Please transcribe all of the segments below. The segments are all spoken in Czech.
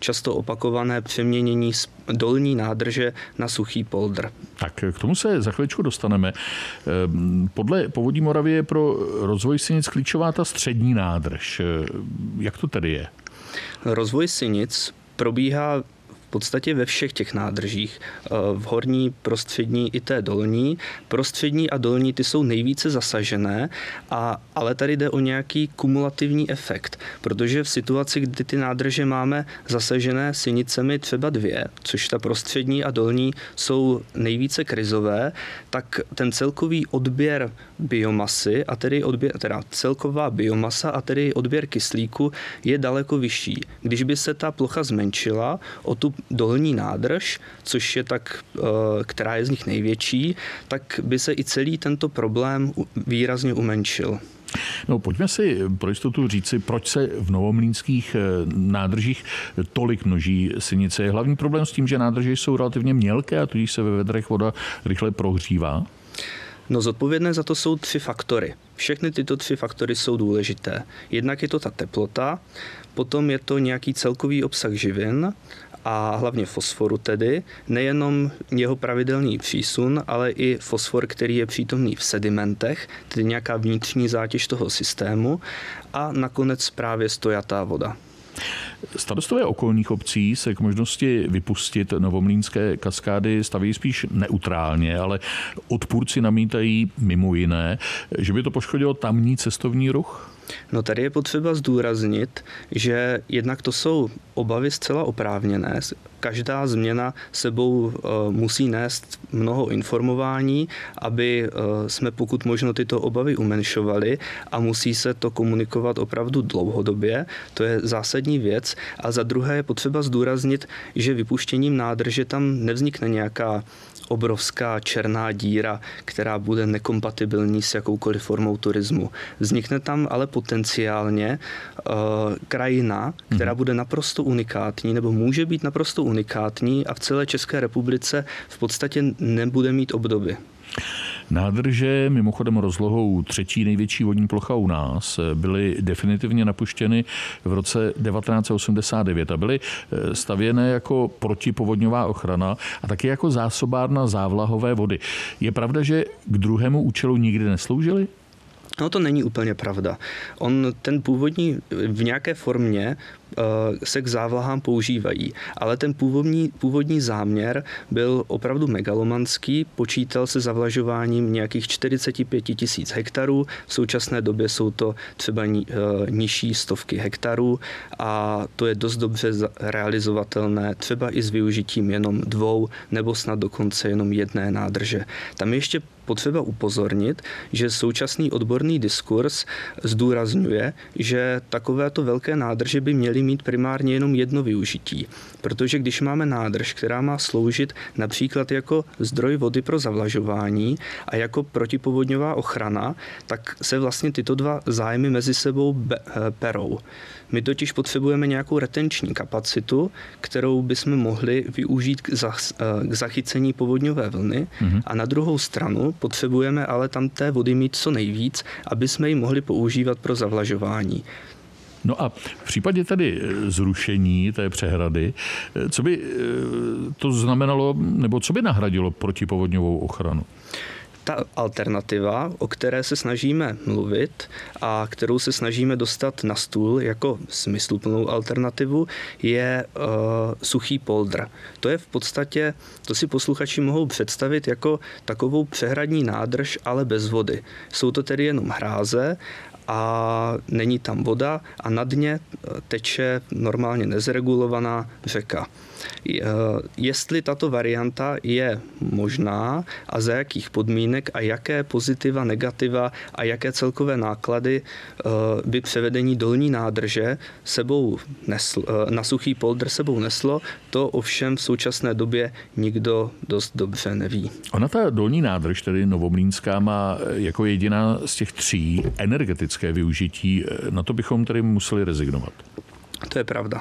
často opakované přeměnění dolní nádrže na suchý poldr. Tak k tomu se za chviličku dostaneme. Podle Povodí Moravy je pro rozvoj sinic klíčová ta střední nádrž. Jak to tedy je? Rozvoj sinic probíhá v podstatě ve všech těch nádržích, v horní, prostřední i té dolní. Prostřední a dolní ty jsou nejvíce zasažené, ale tady jde o nějaký kumulativní efekt, protože v situaci, kdy ty nádrže máme zasažené sinicemi třeba 2, což ta prostřední a dolní jsou nejvíce krizové, tak ten celkový odběr biomasy a tedy celková biomasa a tedy odběr kyslíku je daleko vyšší. Když by se ta plocha zmenšila o tu dolní nádrž, což je která je z nich největší, tak by se i celý tento problém výrazně umenšil. No, pojďme si pro jistotu říci, proč se v novomlýnských nádržích tolik množí sinice. Je hlavní problém s tím, že nádrže jsou relativně mělké a tudíž se ve vedrech voda rychle prohřívá? No, zodpovědné za to jsou 3 faktory. Všechny tyto 3 faktory jsou důležité. Jednak je to ta teplota, potom je to nějaký celkový obsah živin a hlavně fosforu tedy, nejenom jeho pravidelný přísun, ale i fosfor, který je přítomný v sedimentech, tedy nějaká vnitřní zátěž toho systému a nakonec právě stojatá voda. Starostové okolních obcí se k možnosti vypustit novomlýnské kaskády staví spíš neutrálně, ale odpůrci namítají mimo jiné, že by to poškodilo tamní cestovní ruch? No, tady je potřeba zdůraznit, že jednak to jsou obavy zcela oprávněné. Každá změna sebou musí nést mnoho informování, aby jsme pokud možno tyto obavy umenšovali a musí se to komunikovat opravdu dlouhodobě. To je zásadní věc. A za druhé je potřeba zdůraznit, že vypuštěním nádrže tam nevznikne nějaká obrovská černá díra, která bude nekompatibilní s jakoukoliv formou turismu. Vznikne tam ale potenciálně krajina, která bude naprosto unikátní, nebo může být naprosto unikátní a v celé České republice v podstatě nebude mít obdoby. Nádrže, mimochodem rozlohou 3. největší vodní plocha u nás, byly definitivně napuštěny v roce 1989 a byly stavěné jako protipovodňová ochrana a taky jako zásobárna závlahové vody. Je pravda, že k druhému účelu nikdy nesloužily? No, to není úplně pravda. Ten původní v nějaké formě se k závlahám používají, ale ten původní záměr byl opravdu megalomanský, počítal se zavlažováním nějakých 45 000 hektarů, v současné době jsou to třeba nižší stovky hektarů a to je dost dobře realizovatelné, třeba i s využitím jenom 2 nebo snad dokonce jenom 1 nádrže. Tam ještě potřeba upozornit, že současný odborný diskurs zdůrazňuje, že takovéto velké nádrže by měly mít primárně jenom jedno využití. Protože když máme nádrž, která má sloužit například jako zdroj vody pro zavlažování a jako protipovodňová ochrana, tak se vlastně tyto 2 zájmy mezi sebou perou. My totiž potřebujeme nějakou retenční kapacitu, kterou bychom mohli využít k zachycení povodňové vlny a na druhou stranu potřebujeme ale tam té vody mít co nejvíc, aby jsme ji mohli používat pro zavlažování. No a v případě tady zrušení té přehrady, co by to znamenalo, nebo co by nahradilo protipovodňovou ochranu? Ta alternativa, o které se snažíme mluvit a kterou se snažíme dostat na stůl jako smysluplnou alternativu, je suchý poldr. To je v podstatě, to si posluchači mohou představit jako takovou přehradní nádrž, ale bez vody. Jsou to tedy jenom hráze a není tam voda a na dně teče normálně nezregulovaná řeka. Jestli tato varianta je možná a za jakých podmínek a jaké pozitiva, negativa a jaké celkové náklady by převedení dolní nádrže na suchý poldr sebou neslo, to ovšem v současné době nikdo dost dobře neví. Ona ta dolní nádrž, tedy novomlýnská, má jako jediná z těch 3 energetické využití. Na to bychom tedy museli rezignovat. To je pravda.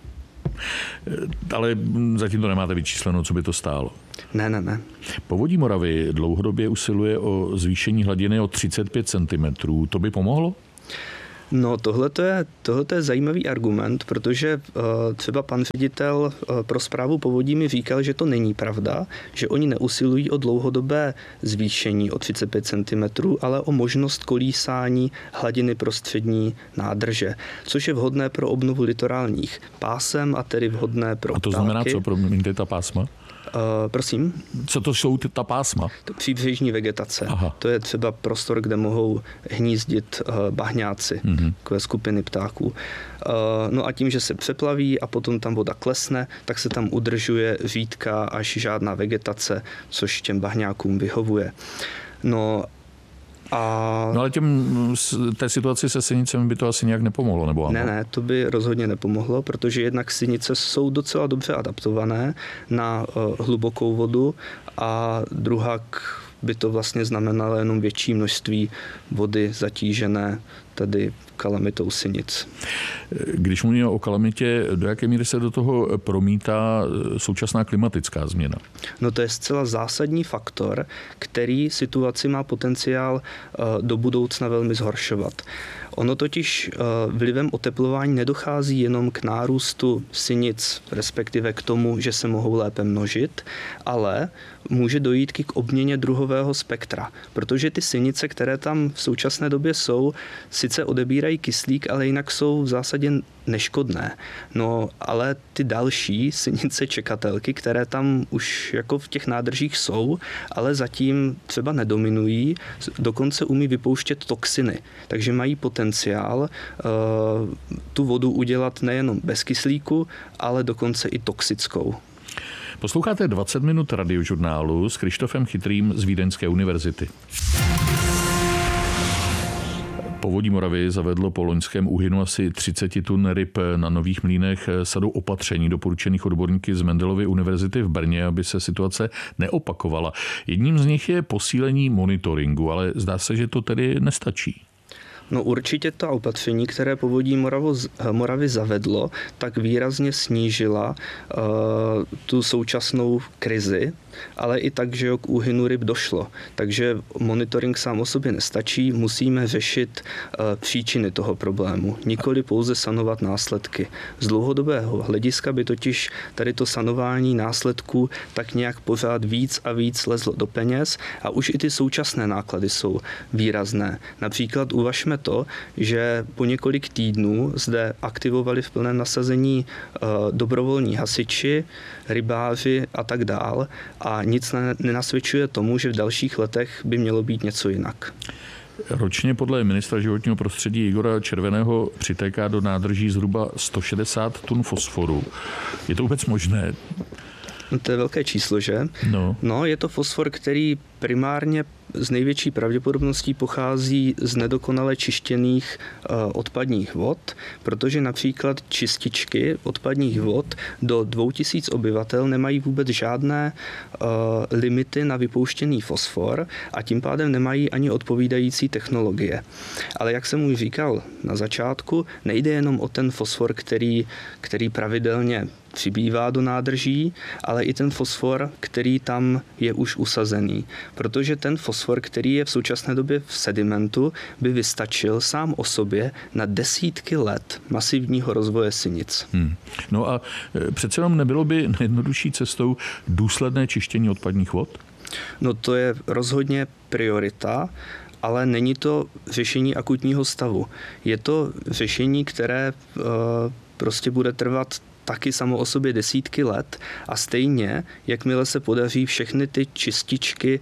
Ale zatím to nemáte vyčísleno, co by to stálo. Ne. Povodí Moravy dlouhodobě usiluje o zvýšení hladiny o 35 cm. To by pomohlo? No tohle je zajímavý argument, protože třeba pan ředitel pro správu povodí mi říkal, že to není pravda, že oni neusilují o dlouhodobé zvýšení o 35 cm, ale o možnost kolísání hladiny prostřední nádrže, což je vhodné pro obnovu litorálních pásem a tedy vhodné pro A to ptáky. znamená co, promiňte, ta pásma? Prosím? Co to jsou ta pásma? Příbřežní vegetace. Aha. To je třeba prostor, kde mohou hnízdit bahňáci, takové skupiny ptáků. No a tím, že se přeplaví a potom tam voda klesne, tak se tam udržuje řídká až žádná vegetace, což těm bahňákům vyhovuje. No ale té situaci se sinicemi by to asi nějak nepomohlo, nebo ano? Ne, to by rozhodně nepomohlo, protože jednak sinice jsou docela dobře adaptované na hlubokou vodu a druhak by to vlastně znamenalo jenom větší množství vody zatížené tady kalamitou sinic. Když mluvíme o kalamitě, do jaké míry se do toho promítá současná klimatická změna? No to je zcela zásadní faktor, který situaci má potenciál do budoucna velmi zhoršovat. Ono totiž vlivem oteplování nedochází jenom k nárůstu sinic, respektive k tomu, že se mohou lépe množit, ale může dojít k obměně druhového spektra, protože ty sinice, které tam v současné době jsou, sice odebírají kyslík, ale jinak jsou v zásadě neškodné. No, ale ty další sinice čekatelky, které tam už jako v těch nádržích jsou, ale zatím třeba nedominují, dokonce umí vypouštět toxiny. Takže mají potenciál tu vodu udělat nejenom bez kyslíku, ale dokonce i toxickou. Posloucháte 20 minut radiožurnálu s Krištofem Chytrým z Vídeňské univerzity. Povodí Moravy zavedlo po loňském úhynu asi 30 tun ryb na Nových Mlýnech sadou opatření doporučených odborníky z Mendelovy univerzity v Brně, aby se situace neopakovala. Jedním z nich je posílení monitoringu, ale zdá se, že to tedy nestačí. No určitě ta opatření, které Povodí Moravy zavedlo, tak výrazně snížila tu současnou krizi, ale i tak, že k úhynu ryb došlo. Takže monitoring sám o sobě nestačí, musíme řešit příčiny toho problému, nikoli pouze sanovat následky. Z dlouhodobého hlediska by totiž tady to sanování následků tak nějak pořád víc a víc lezlo do peněz a už i ty současné náklady jsou výrazné. Například uvažme to, že po několik týdnů zde aktivovali v plném nasazení dobrovolní hasiči, rybáři a tak dál a nic nenasvědčuje tomu, že v dalších letech by mělo být něco jinak. Ročně podle ministra životního prostředí Igora Červeného přitéká do nádrží zhruba 160 tun fosforu. Je to vůbec možné? To je velké číslo, že? No, je to fosfor, který primárně z největší pravděpodobností pochází z nedokonale čištěných odpadních vod, protože například čističky odpadních vod do 2000 obyvatel nemají vůbec žádné limity na vypouštěný fosfor a tím pádem nemají ani odpovídající technologie. Ale jak jsem už říkal na začátku, nejde jenom o ten fosfor, který pravidelně přibývá do nádrží, ale i ten fosfor, který tam je už usazený. Protože ten fosfor, který je v současné době v sedimentu, by vystačil sám o sobě na desítky let masivního rozvoje sinic. No a přece jenom nebylo by nejjednodušší cestou důsledné čištění odpadních vod? No to je rozhodně priorita, ale není to řešení akutního stavu. Je to řešení, které prostě bude trvat taky samo o sobě desítky let a stejně, jakmile se podaří všechny ty čističky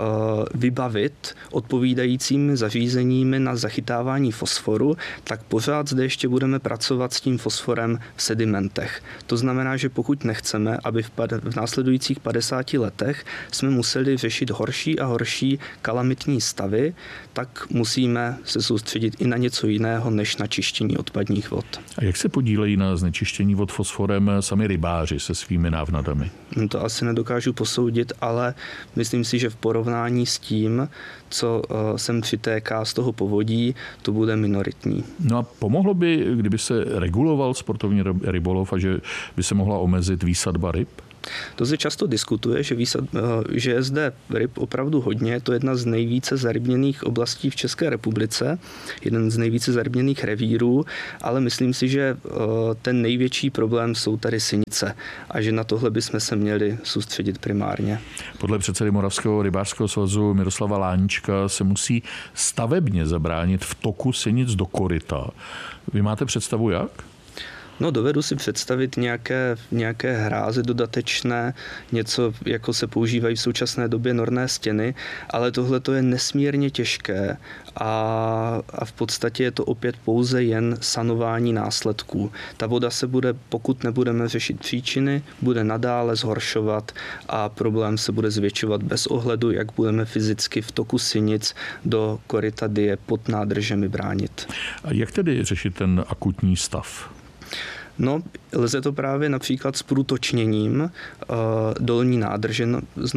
vybavit odpovídajícími zařízeními na zachytávání fosforu, tak pořád zde ještě budeme pracovat s tím fosforem v sedimentech. To znamená, že pokud nechceme, aby v následujících 50 letech jsme museli řešit horší a horší kalamitní stavy, tak musíme se soustředit i na něco jiného, než na čištění odpadních vod. A jak se podílejí na znečištění vod fosforem sami rybáři se svými návnadami? To asi nedokážu posoudit, ale myslím si, že v porovnání s tím, co sem přitéká z toho povodí, to bude minoritní. No a pomohlo by, kdyby se reguloval sportovní rybolov a že by se mohla omezit výsadba ryb? To se často diskutuje, že je zde ryb opravdu hodně. Je to jedna z nejvíce zarybněných oblastí v České republice, jeden z nejvíce zarybněných revírů, ale myslím si, že ten největší problém jsou tady sinice a že na tohle bychom se měli soustředit primárně. Podle předsedy Moravského rybářského svazu Miroslava Láníčka se musí stavebně zabránit vtoku sinic do koryta. Vy máte představu jak? No, dovedu si představit nějaké hrázy dodatečné, něco, jako se používají v současné době norné stěny, ale tohle to je nesmírně těžké a v podstatě je to opět pouze jen sanování následků. Ta voda se bude, pokud nebudeme řešit příčiny, bude nadále zhoršovat a problém se bude zvětšovat bez ohledu, jak budeme fyzicky v toku sinic do koryta Dyje pod nádržemi bránit. A jak tedy řešit ten akutní stav? No, lze to právě například s průtočněním dolní nádrže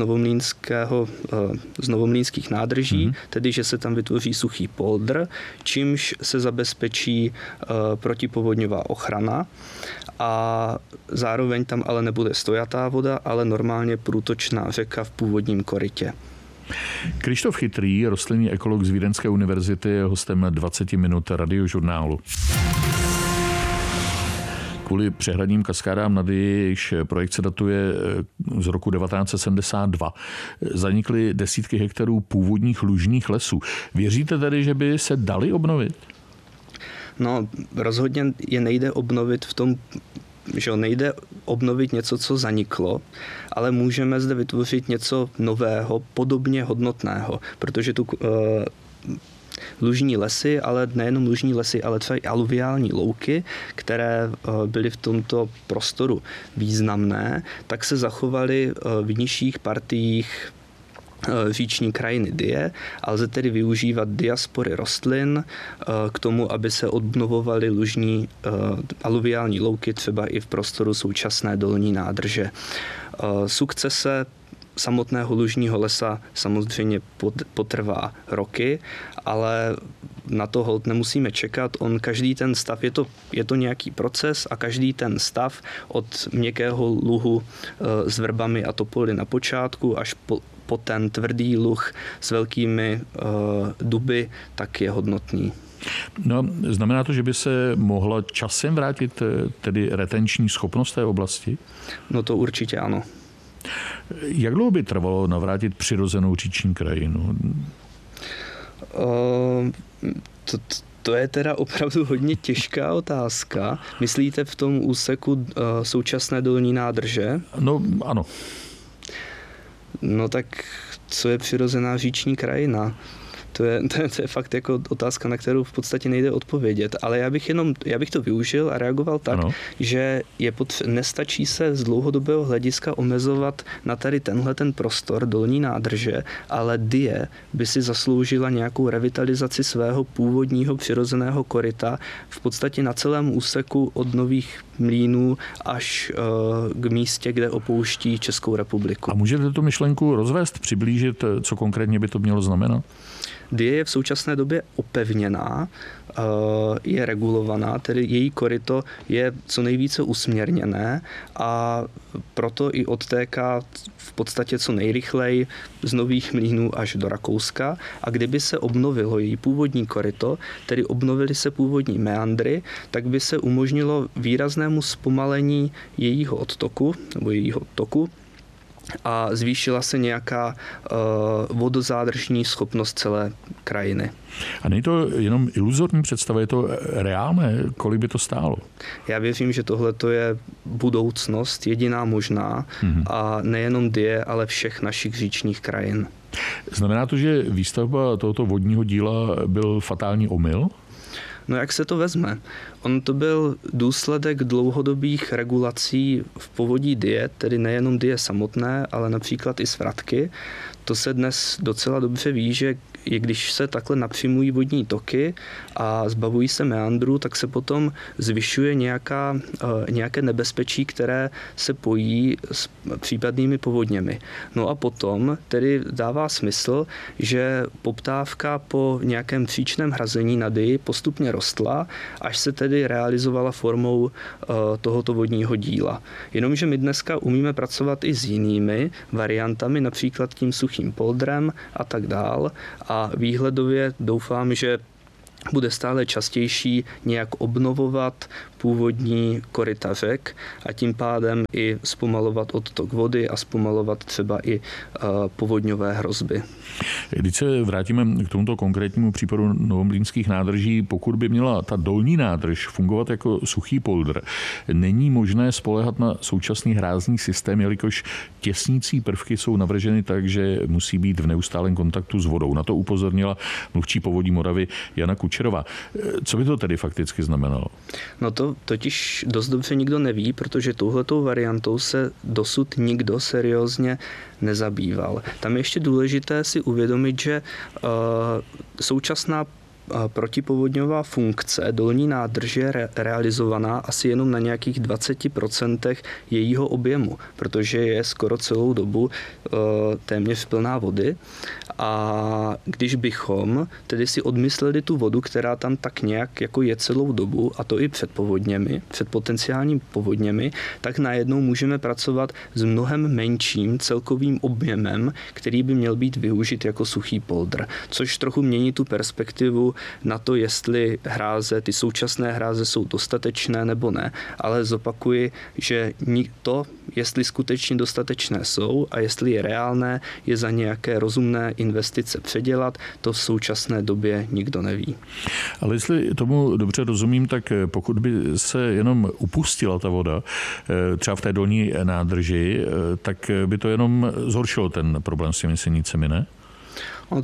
z novomlýnských nádrží, tedy že se tam vytvoří suchý poldr, čímž se zabezpečí protipovodňová ochrana a zároveň tam ale nebude stojatá voda, ale normálně průtočná řeka v původním korytě. Krištof Chytrý, rostlinný ekolog z Vídeňské univerzity, je hostem 20 minut radiožurnálu. Kvůli přehradním kaskádám na Dyji, jejichž projekt se datuje z roku 1972, zanikly desítky hektarů původních lužních lesů. Věříte tedy, že by se dali obnovit? No, rozhodně je nejde obnovit v tom, že nejde obnovit něco, co zaniklo, ale můžeme zde vytvořit něco nového, podobně hodnotného, protože tu lužní lesy, ale nejenom lužní lesy, ale třeba i aluviální louky, které byly v tomto prostoru významné, tak se zachovaly v nižších partiích říční krajiny Dyje a lze tedy využívat diaspory rostlin k tomu, aby se obnovovaly lužní aluviální louky třeba i v prostoru současné dolní nádrže. Sukcese samotného lužního lesa samozřejmě potrvá roky, ale na to holt nemusíme čekat. Každý ten stav, je to nějaký proces a každý ten stav od měkkého luhu s vrbami a topoly na počátku až po ten tvrdý luh s velkými duby, tak je hodnotný. No, znamená to, že by se mohla časem vrátit tedy retenční schopnost té oblasti? No to určitě ano. Jak dlouho by trvalo navrátit přirozenou říční krajinu? To je teda opravdu hodně těžká otázka. Myslíte v tom úseku současné dolní nádrže? No, ano. No tak co je přirozená říční krajina? To je fakt jako otázka, na kterou v podstatě nejde odpovědět. Ale já bych to využil a reagoval tak, ano, že nestačí se z dlouhodobého hlediska omezovat na tady ten prostor dolní nádrže, ale Dyje by si zasloužila nějakou revitalizaci svého původního přirozeného koryta v podstatě na celém úseku od Nových Mlýnů až k místě, kde opouští Českou republiku. A můžete tu myšlenku rozvést, přiblížit, co konkrétně by to mělo znamenat? Dyje je v současné době opevněná, je regulovaná, tedy její koryto je co nejvíce usměrněné a proto i odtéká v podstatě co nejrychleji z Nových Mlýnů až do Rakouska. A kdyby se obnovilo její původní koryto, tedy obnovily se původní meandry, tak by se umožnilo výraznému zpomalení jejího odtoku nebo jejího toku a zvýšila se nějaká vodozádržní schopnost celé krajiny. A není to jenom iluzorní představa, je to reálné? Kolik by to stálo? Já věřím, že tohle je budoucnost, jediná možná a nejenom Dyje, ale všech našich říčních krajin. Znamená to, že výstavba tohoto vodního díla byl fatální omyl? No jak se to vezme? On to byl důsledek dlouhodobých regulací v povodí Dyje, tedy nejenom Dyje samotné, ale například i svratky. To se dnes docela dobře ví, že když se takhle napřimují vodní toky a zbavují se meandrů, tak se potom zvyšuje nějaké nebezpečí, které se pojí s případnými povodněmi. No a potom tedy dává smysl, že poptávka po nějakém příčném hrazení nady postupně rostla, až se tedy realizovala formou tohoto vodního díla. Jenomže my dneska umíme pracovat i s jinými variantami, například tím suchým poldrem a tak dál. A výhledově doufám, že bude stále častější nějak obnovovat původní koryta řek a tím pádem i zpomalovat odtok vody a zpomalovat třeba i povodňové hrozby. Když se vrátíme k tomuto konkrétnímu případu novomlýnských nádrží, pokud by měla ta dolní nádrž fungovat jako suchý poldr, není možné spoléhat na současný hrázný systém, jelikož těsnící prvky jsou navrženy tak, že musí být v neustálém kontaktu s vodou. Na to upozornila mluvčí Povodí Moravy Jana Kučerová. Co by to tedy fakticky znamenalo? No to totiž dost dobře nikdo neví, protože touhletou variantou se dosud nikdo seriózně nezabýval. Tam je ještě důležité si uvědomit, že současná protipovodňová funkce dolní nádrže je realizovaná asi jenom na nějakých 20% jejího objemu, protože je skoro celou dobu téměř plná vody. A když bychom tedy si odmysleli tu vodu, která tam tak nějak jako je celou dobu, a to i před povodněmi, před potenciálními povodněmi, tak najednou můžeme pracovat s mnohem menším celkovým objemem, který by měl být využit jako suchý poldr, což trochu mění tu perspektivu na to, jestli hráze, ty současné hráze jsou dostatečné nebo ne, ale zopakuji, že to, jestli skutečně dostatečné jsou a jestli je reálné, je za nějaké rozumné investice předělat, to v současné době nikdo neví. Ale jestli tomu dobře rozumím, tak pokud by se jenom upustila ta voda, třeba v té dolní nádrži, tak by to jenom zhoršilo ten problém s těmi sinicemi, ne? No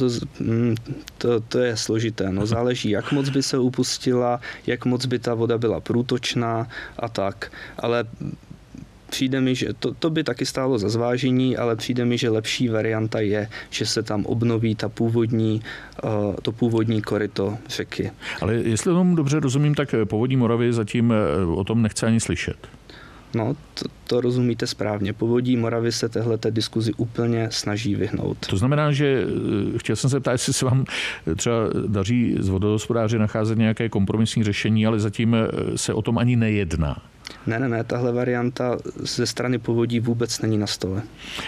to je složité. No, záleží, jak moc by se upustila, jak moc by ta voda byla průtočná a tak. Ale přijde mi, že to by taky stálo za zvážení, ale přijde mi, že lepší varianta je, že se tam obnoví to původní koryto řeky. Ale jestli tomu dobře rozumím, tak Povodí Moravy zatím o tom nechce ani slyšet. No, to rozumíte správně. Povodí Moravy se téhleté diskuzi úplně snaží vyhnout. To znamená, že chtěl jsem se ptát, jestli se vám třeba daří z vodohospodáři nacházet nějaké kompromisní řešení, ale zatím se o tom ani nejedná. Ne, tahle varianta ze strany povodí vůbec není na stole.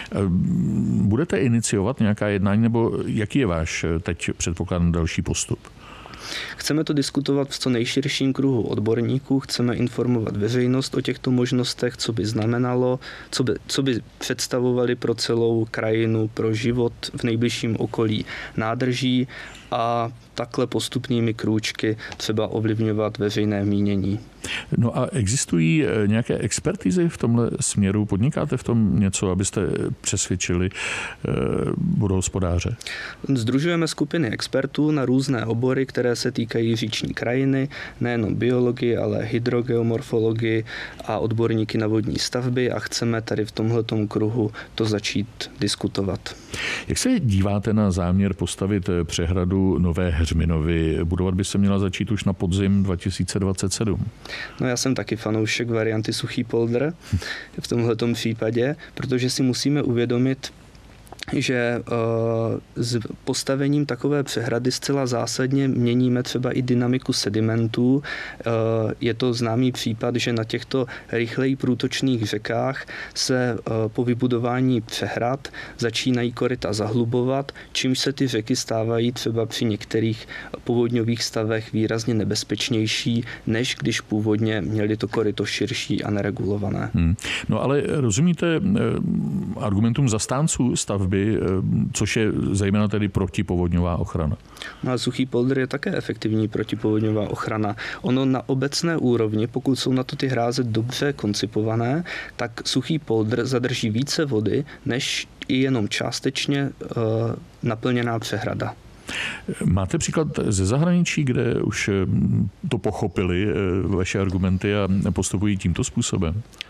Budete iniciovat nějaká jednání, nebo jaký je váš teď předpokládaný další postup? Chceme to diskutovat v co nejširším kruhu odborníků, chceme informovat veřejnost o těchto možnostech, co by znamenalo, co by představovali pro celou krajinu, pro život v nejbližším okolí nádrží a takhle postupnými krůčky třeba ovlivňovat veřejné mínění. No a existují nějaké expertizy v tomhle směru? Podnikáte v tom něco, abyste přesvědčili vodohospodáře? Sdružujeme skupiny expertů na různé obory, které se týkají říční krajiny, nejenom biologii, ale hydrogeomorfologii a odborníky na vodní stavby a chceme tady v tomhletom kruhu to začít diskutovat. Jak se díváte na záměr postavit přehradu Nové Heřminovy? Budovat by se měla začít už na podzim 2027. No já jsem taky fanoušek varianty suchý poldr v tomhletom případě, protože si musíme uvědomit, že s postavením takové přehrady zcela zásadně měníme třeba i dynamiku sedimentů. Je to známý případ, že na těchto rychleji průtočných řekách se po vybudování přehrad začínají koryta zahlubovat, čímž se ty řeky stávají třeba při některých povodňových stavech výrazně nebezpečnější, než když původně měli to koryto širší a neregulované. No ale rozumíte argumentům zastánců stavby, což je zejména tedy protipovodňová ochrana? No a suchý poldr je také efektivní protipovodňová ochrana. Ono na obecné úrovni, pokud jsou na to ty hráze dobře koncipované, tak suchý poldr zadrží více vody, než i jenom částečně naplněná přehrada. Máte příklad ze zahraničí, kde už to pochopili vaše argumenty a postupují tímto způsobem?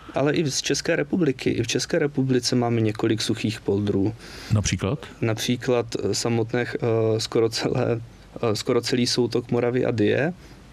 ale i z České republiky. I v České republice máme několik suchých poldrů. Například? Například samotných skoro celý soutok Moravy a Dyje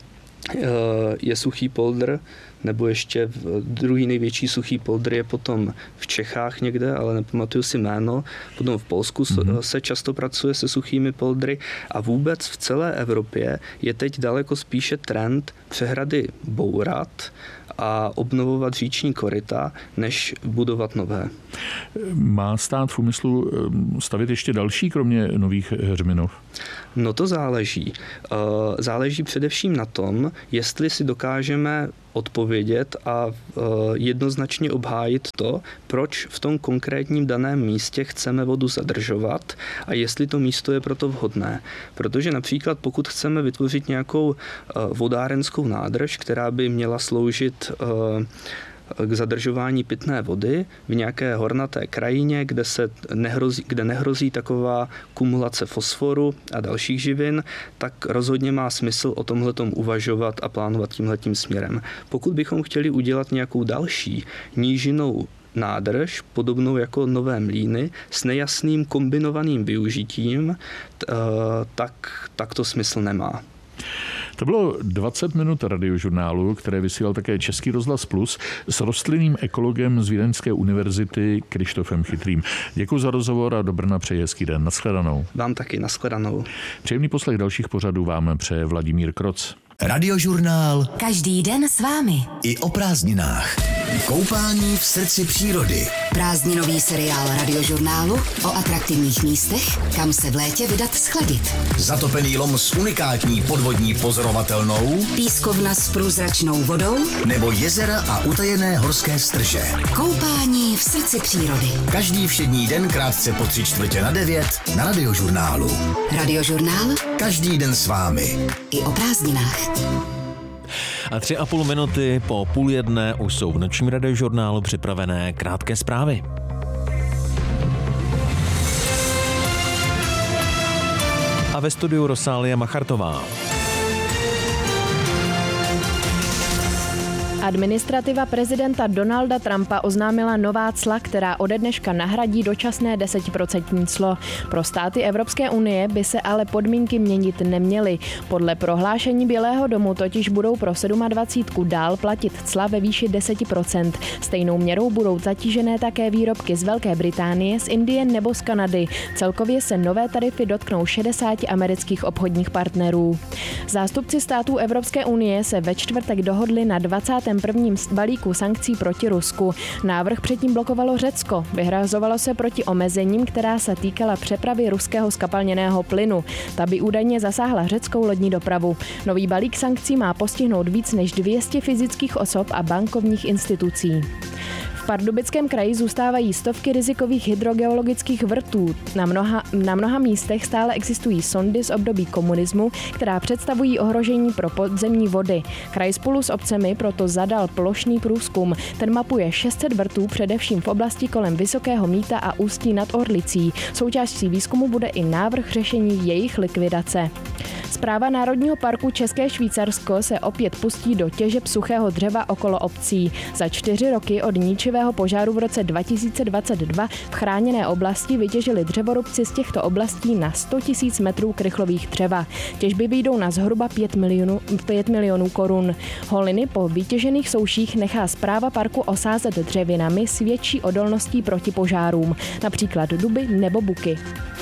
je suchý poldr, nebo ještě druhý největší suchý poldr je potom v Čechách někde, ale nepamatuju si jméno. Potom v Polsku se často pracuje se suchými poldry a vůbec v celé Evropě je teď daleko spíše trend přehrady bourat a obnovovat říční koryta, než budovat nové. Má stát v úmyslu stavět ještě další, kromě nových hřminov? No to záleží. Záleží především na tom, jestli si dokážeme odpovědět a jednoznačně obhájit to, proč v tom konkrétním daném místě chceme vodu zadržovat a jestli to místo je proto vhodné. Protože například pokud chceme vytvořit nějakou vodárenskou nádrž, která by měla sloužit k zadržování pitné vody v nějaké hornaté krajině, kde nehrozí taková kumulace fosforu a dalších živin, tak rozhodně má smysl o tomhletom uvažovat a plánovat tímhletím směrem. Pokud bychom chtěli udělat nějakou další nížinou nádrž, podobnou jako Nové Mlýny, s nejasným kombinovaným využitím, tak to smysl nemá. To bylo 20 minut radiožurnálu, které vysílal také Český rozhlas Plus s rostlinným ekologem z Vídeňské univerzity Krištofem Chytrým. Děkuji za rozhovor a do Brna přeji hezký den. Nashledanou. Vám taky, nashledanou. Příjemný poslech dalších pořadů vám přeje Vladimír Kroc. Radiožurnál. Každý den s vámi. I o prázdninách. Koupání v srdci přírody. Prázdninový seriál Radiožurnálu o atraktivních místech, kam se v létě vydat zchladit. Zatopený lom s unikátní podvodní pozorovatelnou. Pískovna s průzračnou vodou. Nebo jezera a utajené horské strže. Koupání v srdci přírody. Každý všední den krátce po 8:45 na Radiožurnálu. Radiožurnál. Každý den s vámi. I o prázdninách. A 3,5 minuty po 12:30 už jsou v nočním radiožurnálu připravené krátké zprávy. A ve studiu Rosálie Machartová. Administrativa prezidenta Donalda Trumpa oznámila nová cla, která ode dneška nahradí dočasné 10% clo. Pro státy Evropské unie by se ale podmínky měnit neměly. Podle prohlášení Bílého domu totiž budou pro 27 dál platit cla ve výši 10%. Stejnou měrou budou zatížené také výrobky z Velké Británie, z Indie nebo z Kanady. Celkově se nové tarify dotknou 60 amerických obchodních partnerů. Zástupci států Evropské unie se ve čtvrtek dohodli na 21. balíku sankcí proti Rusku. Návrh předtím blokovalo Řecko. Vyhrazovalo se proti omezením, která se týkala přepravy ruského zkapalněného plynu. Ta by údajně zasáhla řeckou lodní dopravu. Nový balík sankcí má postihnout víc než 200 fyzických osob a bankovních institucí. V Pardubickém kraji zůstávají stovky rizikových hydrogeologických vrtů. Na mnoha místech stále existují sondy z období komunismu, která představují ohrožení pro podzemní vody. Kraj spolu s obcemi proto zadal plošný průzkum. Ten mapuje 600 vrtů především v oblasti kolem Vysokého Mýta a Ústí nad Orlicí. Součástí výzkumu bude i návrh řešení jejich likvidace. Správa Národního parku České Švýcarsko se opět pustí do těžeb suchého dřeva okolo obcí. Za 4 roky od ničivého požáru v roce 2022 v chráněné oblasti vytěžili dřevorubci z těchto oblastí na 100 000 metrů krychlových dřeva. Těžby vyjdou na zhruba 5 milionů korun. Holiny po vytěžených souších nechá správa parku osázet dřevinami s větší odolností proti požárům, například duby nebo buky.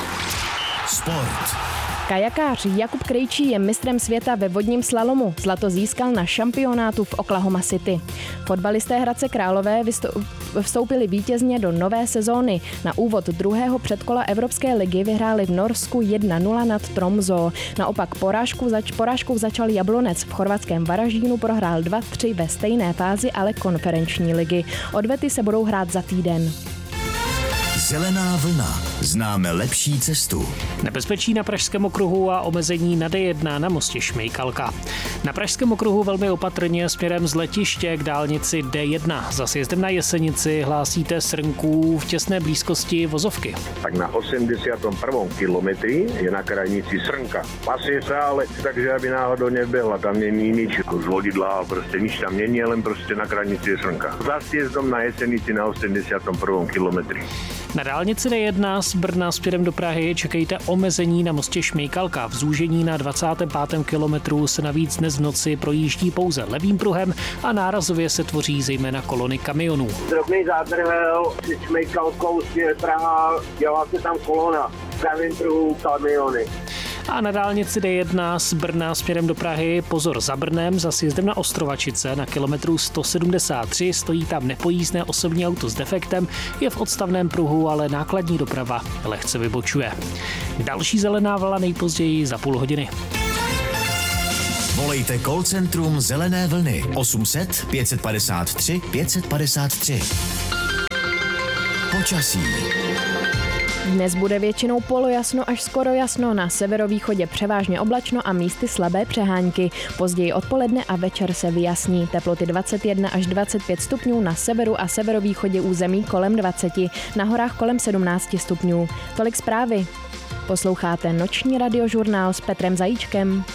Sport. Kajakář Jakub Krejčí je mistrem světa ve vodním slalomu. Zlato získal na šampionátu v Oklahoma City. Fotbalisté Hradce Králové vstoupili vítězně do nové sezóny. Na úvod druhého předkola Evropské ligy vyhráli v Norsku 1-0 nad Tromsø. Naopak porážkou začal Jablonec. V chorvatském Varaždínu prohrál 2-3 ve stejné fázi, ale konferenční ligy. Odvety se budou hrát za týden. Zelená vlna. Známe lepší cestu. Nebezpečí na Pražském okruhu a omezení na D1 na mostě Šmejkalka. Na Pražském okruhu velmi opatrně směrem z letiště k dálnici D1. Za sjezdem na Jesenici hlásíte srnku v těsné blízkosti vozovky. Tak na 81. kilometri je na krajnici srnka. Pasie se, ale takže aby náhodou nebehla, tam není nič z vodidla, prostě nič tam není, len prostě na krajnici je srnka. Za sjezdom na Jesenici na 81. kilometri. Na dálnici D1 z Brna směrem do Prahy čekejte omezení na mostě Šmejkalka. V zúžení na 25. kilometru se navíc dnes v noci projíždí pouze levým pruhem a nárazově se tvoří zejména kolony kamionů. Drobný zádrhel při Šmejkalkou směr Praha, dělá se tam kolona. V pravém pruhu kamiony. A na dálnici D1 z Brna směrem do Prahy pozor za Brnem, za sjezdem na Ostrovačice na kilometru 173 stojí tam nepojízdné osobní auto s defektem, je v odstavném pruhu, ale nákladní doprava lehce vybočuje. Další zelená vlna nejpozději za půl hodiny. Volejte call centrum Zelené vlny 800 553 553. Počasí. Dnes bude většinou polojasno až skoro jasno, na severovýchodě převážně oblačno a místy slabé přehánky. Později odpoledne a večer se vyjasní. Teploty 21 až 25 stupňů na severu a severovýchodě území kolem 20, na horách kolem 17 stupňů. Tolik zprávy. Posloucháte Noční radiožurnál s Petrem Zajíčkem.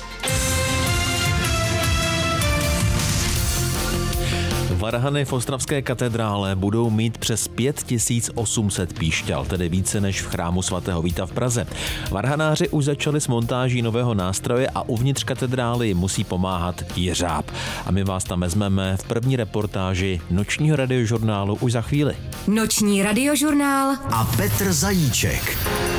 Varhany v ostravské katedrále budou mít přes 5800 píšťal, tedy více než v chrámu svatého Víta v Praze. Varhanáři už začali s montáží nového nástroje a uvnitř katedrály jim musí pomáhat jeřáb. A my vás tam vezmeme v první reportáži Nočního radiožurnálu už za chvíli. Noční radiožurnál A Petr Zajíček.